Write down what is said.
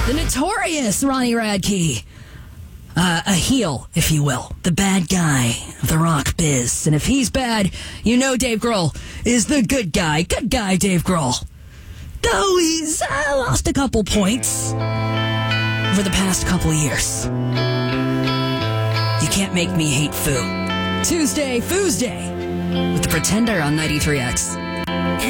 The notorious Ronnie Radke. A heel, if you will. The bad guy of the rock biz. And if he's bad, you know Dave Grohl is the good guy. Good guy, Dave Grohl. Though he's lost a couple points over the past couple years. You can't make me hate Foo. Tuesday, Foos Day, with the Pretender on 93X.